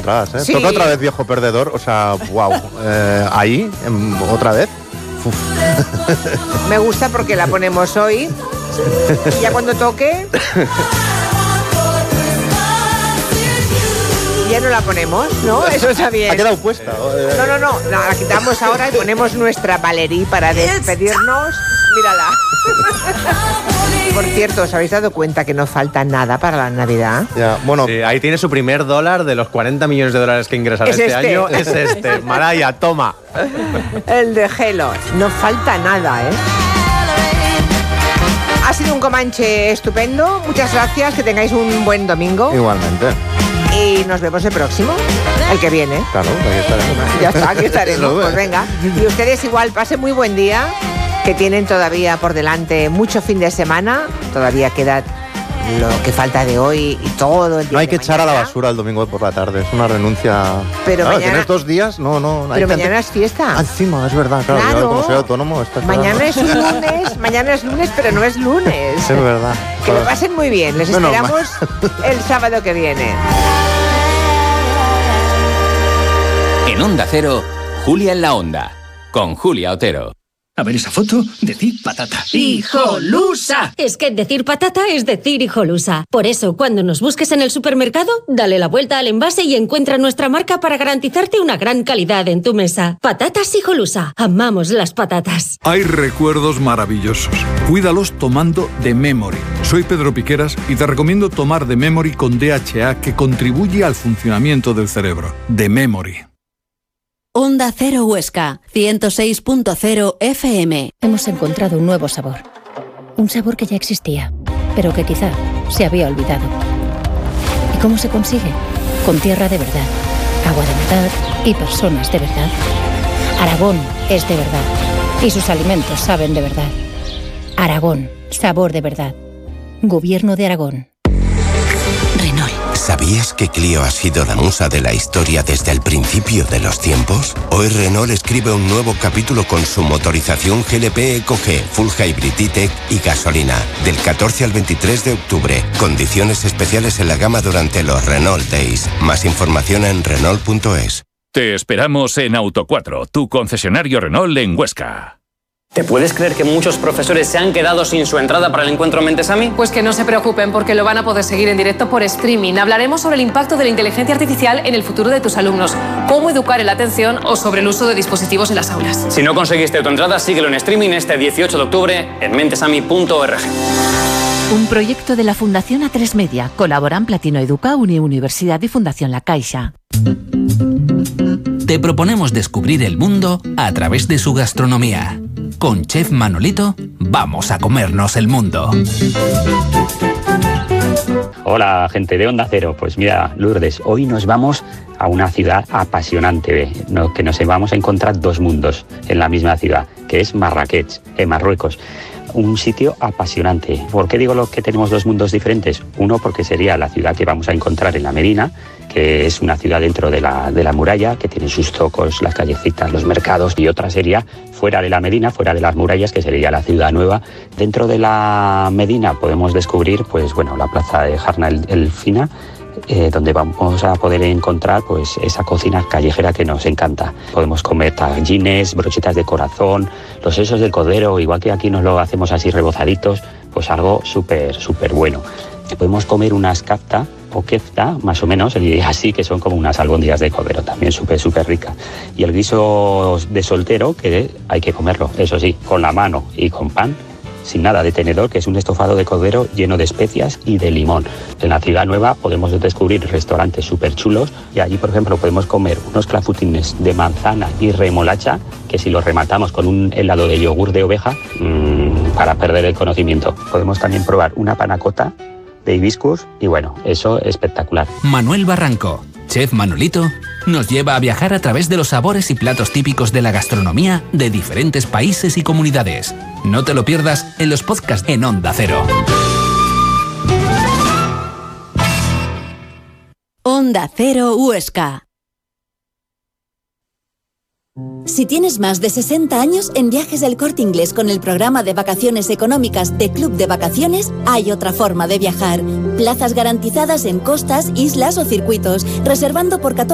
entradas, ¿eh? Sí. Toca otra vez Viejo Perdedor, o sea, wow. Ahí, otra vez. Uf. Me gusta porque la ponemos hoy. Y ya cuando toque... ya no la ponemos, ¿no? Eso está bien. Ha quedado puesta. No, la quitamos ahora y ponemos nuestra Valerie para despedirnos. Mírala. Por cierto, ¿os habéis dado cuenta que no falta nada para la Navidad? Ya, bueno, ahí tiene su primer dólar de los 40 millones de dólares que ingresará este año. Es este. Maraya, toma. El de Gelo. No falta nada, ¿eh? Ha sido un Comanche estupendo. Muchas gracias. Que tengáis un buen domingo. igualmente. Y nos vemos el próximo, el que viene. Claro, aquí estaremos. Ya está, aquí estaremos. Pues venga. Y ustedes igual pasen muy buen día, que tienen todavía por delante mucho fin de semana. Todavía queda lo que falta de hoy y todo el día. No hay que echar a la mañana. basura el domingo por la tarde, es una renuncia. Pero claro, mañana... tienes 2 días, no. Pero mañana es fiesta. Encima, es verdad, claro. Yo, como soy autónomo, está mañana es un lunes, mañana es lunes, pero no es lunes. Es verdad. Que lo pasen muy bien. Les esperamos el sábado que viene. En Onda Cero, Julia en la Onda, con Julia Otero. A ver esa foto, decir patata. ¡Hijolusa! Es que decir patata es decir hijolusa. Por eso, cuando nos busques en el supermercado, dale la vuelta al envase y encuentra nuestra marca para garantizarte una gran calidad en tu mesa. Patatas Hijolusa. Amamos las patatas. Hay recuerdos maravillosos. Cuídalos tomando The Memory. Soy Pedro Piqueras y te recomiendo tomar The Memory con DHA, que contribuye al funcionamiento del cerebro. The Memory. Onda Cero Huesca, 106.0 FM. Hemos encontrado un nuevo sabor. Un sabor que ya existía, pero que quizá se había olvidado. ¿Y cómo se consigue? Con tierra de verdad, agua de verdad y personas de verdad. Aragón es de verdad y sus alimentos saben de verdad. Aragón, sabor de verdad. Gobierno de Aragón. Renault. ¿Sabías que Clio ha sido la musa de la historia desde el principio de los tiempos? Hoy Renault escribe un nuevo capítulo con su motorización GLP EcoG, Full Hybrid E-Tech y gasolina. Del 14 al 23 de octubre. Condiciones especiales en la gama durante los Renault Days. Más información en Renault.es. Te esperamos en Auto 4, tu concesionario Renault en Huesca. ¿Te puedes creer que muchos profesores se han quedado sin su entrada para el encuentro Mentesami? Pues que no se preocupen porque lo van a poder seguir en directo por streaming. Hablaremos sobre el impacto de la inteligencia artificial en el futuro de tus alumnos, cómo educar en la atención o sobre el uso de dispositivos en las aulas. Si no conseguiste tu entrada, síguelo en streaming este 18 de octubre en mentesami.org. Un proyecto de la Fundación A3 Media. Colaboran Platino Educa, Universidad y Fundación La Caixa. Te proponemos descubrir el mundo a través de su gastronomía. Con Chef Manolito, vamos a comernos el mundo. Hola, gente de Onda Cero. Pues mira, Lourdes, hoy nos vamos a una ciudad apasionante, que nos vamos a encontrar 2 mundos en la misma ciudad, que es Marrakech, en Marruecos. Un sitio apasionante. ¿Por qué digo que tenemos 2 mundos diferentes? Uno, porque sería la ciudad que vamos a encontrar en la Medina, que es una ciudad dentro de la muralla, que tiene sus zocos, las callecitas, los mercados, y otra sería fuera de la Medina, fuera de las murallas, que sería la ciudad nueva. Dentro de la Medina podemos descubrir, pues bueno, la plaza de Jarna el Fina, donde vamos a poder encontrar pues esa cocina callejera que nos encanta. Podemos comer tagines, brochetas de corazón, los sesos del cordero, igual que aquí nos lo hacemos así rebozaditos, pues algo súper bueno. Podemos comer unas kafta o kefta, más o menos, y así, que son como unas albóndigas de cordero, también súper ricas. Y el guiso de soltero, que hay que comerlo, eso sí, con la mano y con pan, sin nada de tenedor, que es un estofado de cordero lleno de especias y de limón. En la ciudad nueva podemos descubrir restaurantes súper chulos, y allí, por ejemplo, podemos comer unos clafutines de manzana y remolacha, que si los rematamos con un helado de yogur de oveja, para perder el conocimiento. Podemos también probar una panacota de hibiscus y bueno, eso espectacular. Manuel Barranco, Chef Manolito, nos lleva a viajar a través de los sabores y platos típicos de la gastronomía de diferentes países y comunidades. No te lo pierdas en los podcasts en Onda Cero. Onda Cero Huesca. Si tienes más de 60 años, en Viajes del Corte Inglés con el programa de vacaciones económicas de Club de Vacaciones, hay otra forma de viajar. Plazas garantizadas en costas, islas o circuitos, reservando por 14